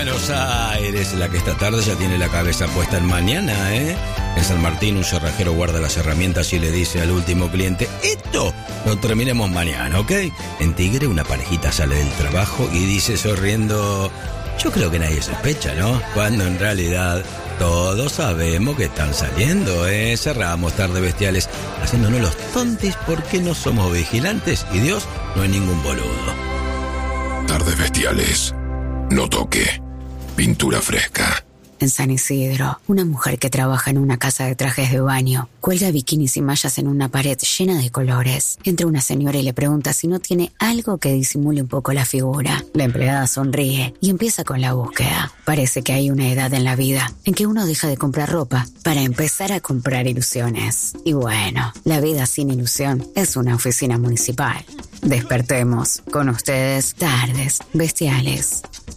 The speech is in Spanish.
Buenos Aires, la que esta tarde ya tiene la cabeza puesta en mañana, ¿eh? En San Martín un cerrajero guarda las herramientas y le dice al último cliente: esto lo terminemos mañana, ¿ok? En Tigre una parejita sale del trabajo y dice sonriendo: yo creo que nadie sospecha, ¿no? Cuando en realidad todos sabemos que están saliendo, ¿eh? Cerramos Tardes Bestiales haciéndonos los tontis porque no somos vigilantes y Dios no es ningún boludo. Tardes Bestiales. No toque. Pintura fresca. En San Isidro, una mujer que trabaja en una casa de trajes de baño cuelga bikinis y mallas en una pared llena de colores. Entra una señora y le pregunta si no tiene algo que disimule un poco la figura. La empleada sonríe y empieza con la búsqueda. Parece que hay una edad en la vida en que uno deja de comprar ropa para empezar a comprar ilusiones. Y bueno, la vida sin ilusión es una oficina municipal. Despertemos con ustedes Tardes Bestiales.